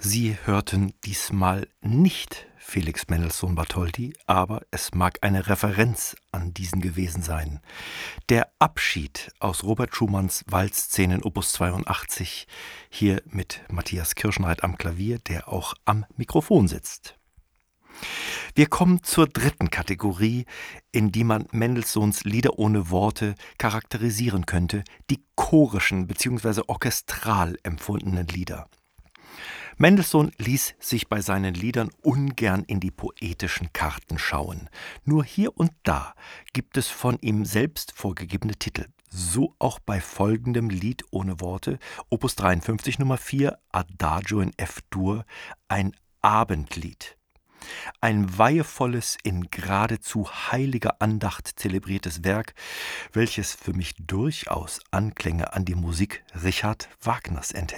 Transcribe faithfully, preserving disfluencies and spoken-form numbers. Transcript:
Sie hörten diesmal nicht Felix Mendelssohn Bartholdy, aber es mag eine Referenz an diesen gewesen sein. Der Abschied aus Robert Schumanns Walzszenen Opus zweiundachtzig, hier mit Matthias Kirschenreit am Klavier, der auch am Mikrofon sitzt. Wir kommen zur dritten Kategorie, in die man Mendelssohns Lieder ohne Worte charakterisieren könnte, die chorischen bzw. orchestral empfundenen Lieder. Mendelssohn ließ sich bei seinen Liedern ungern in die poetischen Karten schauen. Nur hier und da gibt es von ihm selbst vorgegebene Titel. So auch bei folgendem Lied ohne Worte, Opus dreiundfünfzig Nummer vier, Adagio in F-Dur, ein Abendlied. Ein weihevolles, in geradezu heiliger Andacht zelebriertes Werk, welches für mich durchaus Anklänge an die Musik Richard Wagners enthält.